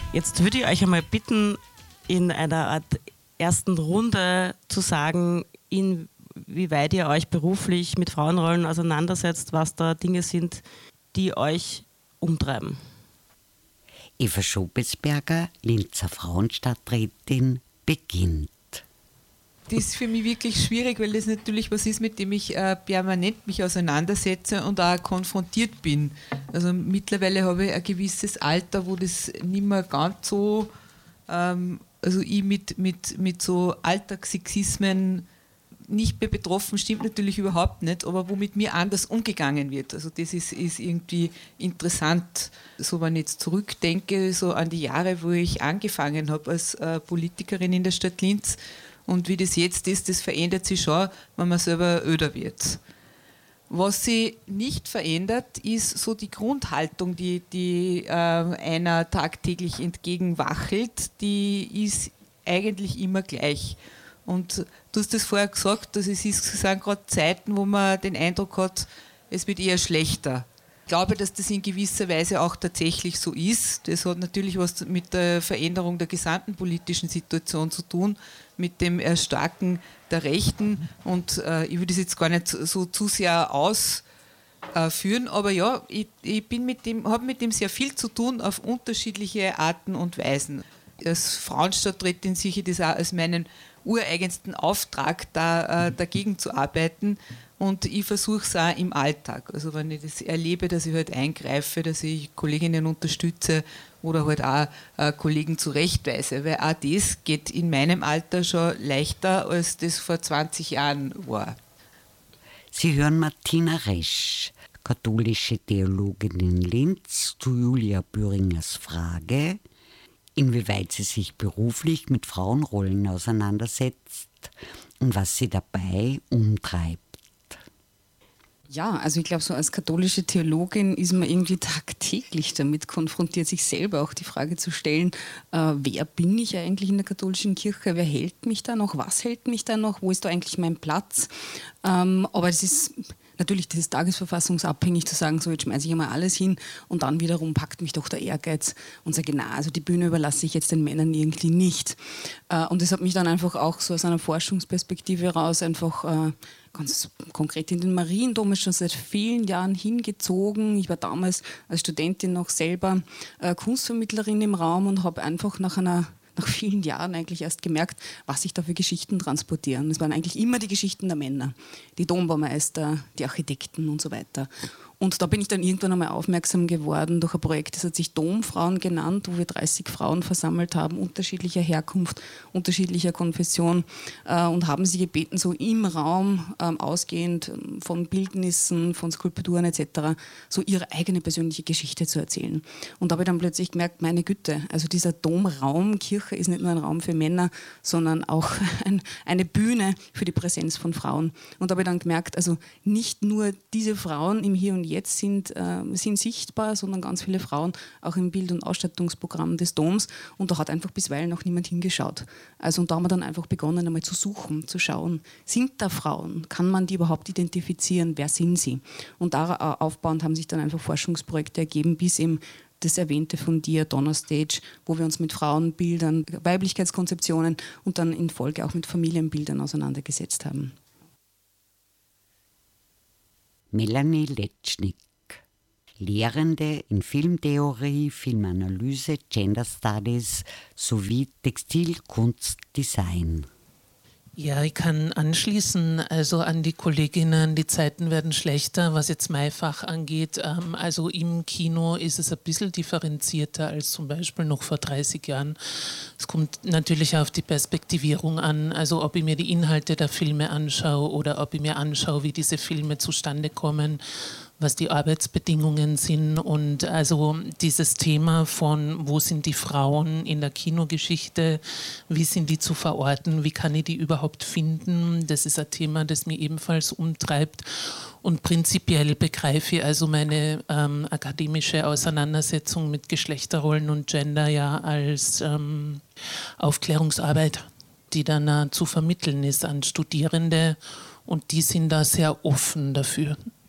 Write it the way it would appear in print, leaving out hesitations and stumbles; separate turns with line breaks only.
Jetzt würde ich euch einmal bitten, in einer Art ersten Runde zu sagen, inwieweit ihr euch beruflich mit Frauenrollen auseinandersetzt, was da Dinge sind, die euch umtreiben.
Eva Schobesberger, Linzer Frauenstadträtin, beginnt.
Das ist für mich wirklich schwierig, weil das natürlich was ist, mit dem ich permanent mich auseinandersetze und auch konfrontiert bin. Also mittlerweile habe ich ein gewisses Alter, wo das nicht mehr ganz so, also ich mit so Alltagssexismen nicht mehr betroffen, stimmt natürlich überhaupt nicht, aber wo mit mir anders umgegangen wird. Also das ist irgendwie interessant. So, wenn ich jetzt zurückdenke, so an die Jahre, wo ich angefangen habe als Politikerin in der Stadt Linz und wie das jetzt ist, das verändert sich schon, wenn man selber öder wird. Was sich nicht verändert, ist so die Grundhaltung, die einer tagtäglich entgegenwachelt, die ist eigentlich immer gleich. Und du hast das vorher gesagt, dass es sind gerade Zeiten, wo man den Eindruck hat, es wird eher schlechter. Ich glaube, dass das in gewisser Weise auch tatsächlich so ist. Das hat natürlich was mit der Veränderung der gesamten politischen Situation zu tun, mit dem Erstarken der Rechten. Und ich will das jetzt gar nicht so zu sehr ausführen, aber ja, ich habe mit dem sehr viel zu tun auf unterschiedliche Arten und Weisen. Als Frauenstadträtin sehe ich das auch als meinen ureigensten Auftrag, dagegen zu arbeiten. Und ich versuche es auch im Alltag. Also wenn ich das erlebe, dass ich halt eingreife, dass ich Kolleginnen unterstütze oder halt auch Kollegen zurechtweise. Weil auch das geht in meinem Alter schon leichter, als das vor 20 Jahren war.
Sie hören Martina Resch, katholische Theologin in Linz, zu Julia Büringers Frage, inwieweit sie sich beruflich mit Frauenrollen auseinandersetzt und was sie dabei umtreibt.
Ja, also ich glaube, so als katholische Theologin ist man irgendwie tagtäglich damit konfrontiert, sich selber auch die Frage zu stellen, wer bin ich eigentlich in der katholischen Kirche, wer hält mich da noch, was hält mich da noch, wo ist da eigentlich mein Platz? Aber es ist natürlich, das ist tagesverfassungsabhängig zu sagen, so jetzt schmeiße ich einmal alles hin und dann wiederum packt mich doch der Ehrgeiz und sage, na, also die Bühne überlasse ich jetzt den Männern irgendwie nicht. Und das hat mich dann einfach auch so aus einer Forschungsperspektive heraus einfach ganz konkret in den Mariendom schon seit vielen Jahren hingezogen. Ich war damals als Studentin noch selber Kunstvermittlerin im Raum und habe einfach nach vielen Jahren eigentlich erst gemerkt, was sich da für Geschichten transportieren. Es waren eigentlich immer die Geschichten der Männer, die Dombaumeister, die Architekten und so weiter. Und da bin ich dann irgendwann einmal aufmerksam geworden durch ein Projekt, das hat sich Domfrauen genannt, wo wir 30 Frauen versammelt haben, unterschiedlicher Herkunft, unterschiedlicher Konfession und haben sie gebeten, so im Raum ausgehend von Bildnissen, von Skulpturen etc., so ihre eigene persönliche Geschichte zu erzählen. Und da habe ich dann plötzlich gemerkt, meine Güte, also dieser Domraum, Kirche ist nicht nur ein Raum für Männer, sondern auch eine Bühne für die Präsenz von Frauen. Und da habe ich dann gemerkt, also nicht nur diese Frauen im Hier und Jetzt sind sichtbar, sondern ganz viele Frauen auch im Bild- und Ausstattungsprogramm des Doms. Und da hat einfach bisweilen noch niemand hingeschaut. Also und da haben wir dann einfach begonnen, einmal zu suchen, zu schauen, sind da Frauen? Kann man die überhaupt identifizieren? Wer sind sie? Und darauf aufbauend haben sich dann einfach Forschungsprojekte ergeben, bis eben das erwähnte von dir, Donnerstage, wo wir uns mit Frauenbildern, Weiblichkeitskonzeptionen und dann in Folge auch mit Familienbildern auseinandergesetzt haben.
Melanie Letschnik, Lehrende in Filmtheorie, Filmanalyse, Gender Studies sowie Textilkunstdesign.
Ja, ich kann anschließen, also an die Kolleginnen, die Zeiten werden schlechter, was jetzt mein Fach angeht. Also im Kino ist es ein bisschen differenzierter als zum Beispiel noch vor 30 Jahren. Es kommt natürlich auf die Perspektivierung an, also ob ich mir die Inhalte der Filme anschaue oder ob ich mir anschaue, wie diese Filme zustande kommen, was die Arbeitsbedingungen sind und also dieses Thema von, wo sind die Frauen in der Kinogeschichte, wie sind die zu verorten, wie kann ich die überhaupt finden, das ist ein Thema, das mich ebenfalls umtreibt und prinzipiell begreife ich also meine akademische Auseinandersetzung mit Geschlechterrollen und Gender ja als Aufklärungsarbeit, die dann zu vermitteln ist an Studierende und die sind da sehr offen dafür.